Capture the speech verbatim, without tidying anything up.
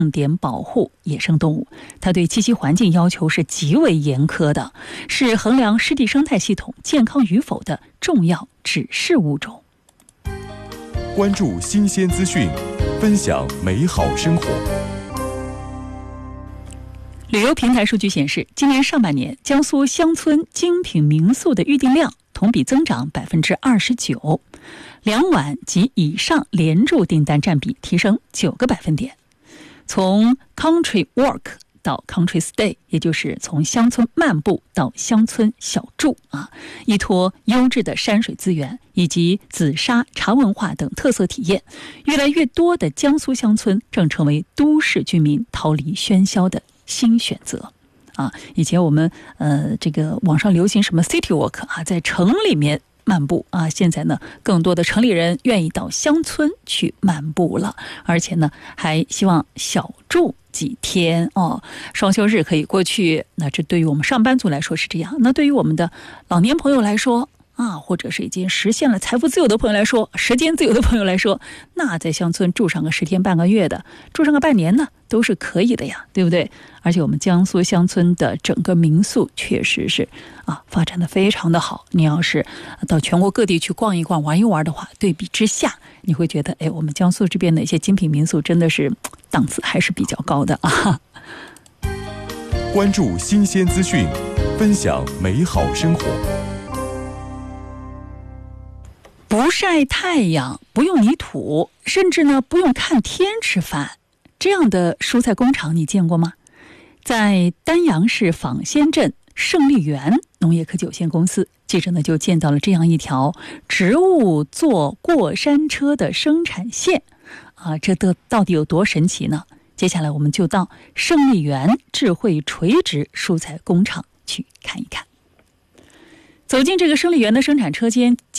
重点保护野生动物，它对栖息环境要求是极为严苛的，是衡量湿地生态系统健康与否的重要指示物种。 关注新鲜资讯，分享美好生活。 旅游平台数据显示，今年上半年江苏乡村精品民宿的预订量同比增长百分之二十九，两晚及以上连住订单占比提升九个百分点。从 country walk 到 country stay， 也就是从乡村漫步到乡村小住啊，依托优质的山水资源以及紫砂茶文化等特色体验，越来越多的江苏乡村正成为都市居民逃离喧嚣的新选择啊。以前我们呃这个网上流行什么 city walk 啊，在城里面漫步啊，现在呢，更多的城里人愿意到乡村去漫步了，而且呢，还希望小住几天哦，双休日可以过去。那这对于我们上班族来说是这样，那对于我们的老年朋友来说啊，或者是已经实现了财富自由的朋友来说，时间自由的朋友来说，那在乡村住上个十天半个月的，住上个半年呢，都是可以的呀，对不对？而且我们江苏乡村的整个民宿确实是啊发展的非常的好。你要是到全国各地去逛一逛、玩一玩的话，对比之下，你会觉得，哎，我们江苏这边的一些精品民宿真的是档次还是比较高的啊。 关注新鲜资讯，分享美好生活。 不晒太阳，不用泥土，甚至呢不用看天吃饭，这样的蔬菜工厂你见过吗？在丹阳市坊仙镇胜利园农业科技有限公司，记者呢就见到了这样一条植物做过山车的生产线啊，这的到底有多神奇呢？接下来我们就到胜利园智慧垂直蔬菜工厂去看一看。走进这个胜利园的生产车间，